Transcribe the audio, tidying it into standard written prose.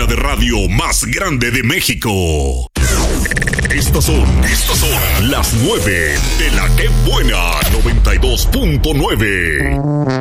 de radio más grande de México. Estas son las 9 de la Que Buena 92.9.